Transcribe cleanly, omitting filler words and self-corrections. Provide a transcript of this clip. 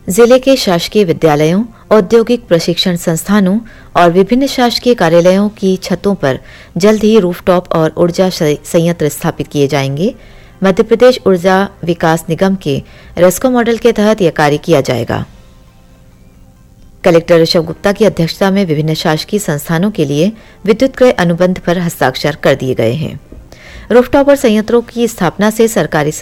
जिले के शासकीय विद्यालयों, औद्योगिक प्रशिक्षण संस्थानों और विभिन्न शासकीय कार्यालयों की छतों पर जल्द ही रूफटॉप और ऊर्जा संयंत्र स्थापित किए जाएंगे। मध्य प्रदेश ऊर्जा विकास निगम के रेस्को मॉडल के तहत यह कार्य किया जाएगा। कलेक्टर ऋषभ गुप्ता की अध्यक्षता में विभिन्न शासकीय संस्थानों के लिए विद्युत क्रय अनुबंध पर हस्ताक्षर कर दिए गए हैं। रूफटॉप और संयंत्रों की स्थापना से सरकारी